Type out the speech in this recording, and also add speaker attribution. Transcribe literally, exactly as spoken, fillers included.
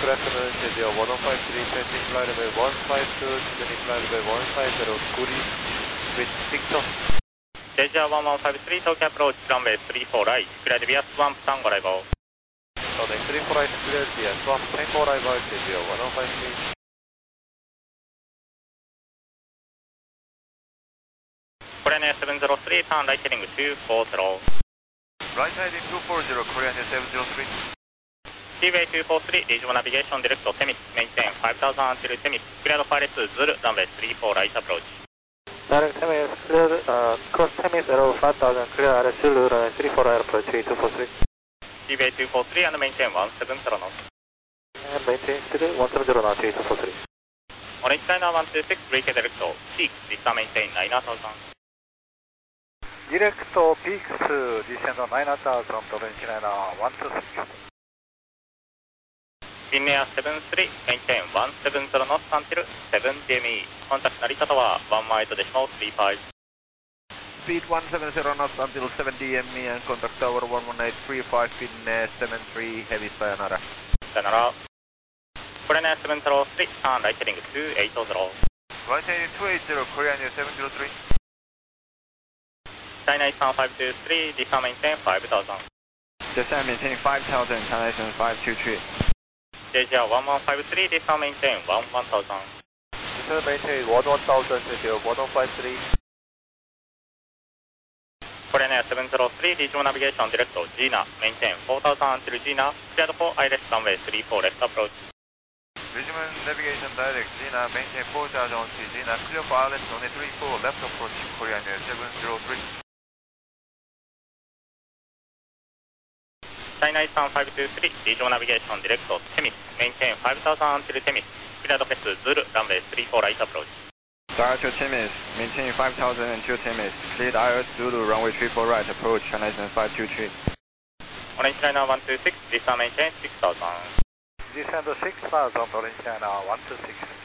Speaker 1: Good afternoon, J D O one one five three, changing flight level one five two, descending flight level one five zero, Guri, with Victor.
Speaker 2: J D O one one five three, Tokyo approach, runway three four right, clear via swamp tango arrival.
Speaker 1: Runway three four right, clear via swamp tango arrival, J D O one one five three.
Speaker 2: Korean Air seven zero three, turn right heading two four zero.
Speaker 1: Right heading two four zero, Korean Air seven zero three.
Speaker 2: Seaway two four three, regional navigation direct to Temis, maintain five thousand until Temis, clear pilot Zulu, runway three four right approach.
Speaker 1: Direct Temis, clear, uh, cross Temis, aero five thousand, clear R S Zulu, runway three four right approach, two four three.
Speaker 2: Seaway two four three and maintain one seven zero knots.
Speaker 1: And maintain still one seven zero knots, two four three.
Speaker 2: Orange China one two six, break direct to Peaks, this time maintain nine thousand.
Speaker 1: Direct to Peaks, descend on nine thousand, Orange China one two six.
Speaker 2: Finnair seven three, maintain one seven zero knots until seven D M E. Contact Narita Tower one one eight decimal three five.
Speaker 1: Speed one seven zero knots until seven D M E and contact tower one one eight three five, Finnair seven three, heavy sayonara.
Speaker 2: Sayonara. Korean Air seven zero three, turn right heading two eight zero.
Speaker 1: Right heading two eight zero, Korean Air seven zero three.
Speaker 2: China Eastern five two three, descend maintain five thousand.
Speaker 3: Descend maintain five thousand, China Eastern five two three.
Speaker 2: J J one one five three, descend maintain one one thousand.
Speaker 1: Descend maintain one one thousand, J J one one five three.
Speaker 2: Korean Air seven zero three, regional navigation direct to Gina, maintain four thousand until Gina, cleared for I left runway three four left approach.
Speaker 1: Regional navigation direct, Gina, maintain four thousand until Gina, clear for I left runway three four left approach, Korean Air seven zero three.
Speaker 2: China Eastern five two three, regional navigation direct to Temis, maintain five thousand until Temis, cleared for Zulu, runway three four right approach.
Speaker 3: Direct to Temis, maintain five thousand until Temis, cleared I S Zulu, runway three four right approach, China Eastern five two three.
Speaker 2: Orange China one two six, descend maintain six thousand.
Speaker 1: Descend six thousand, Orange China one two six.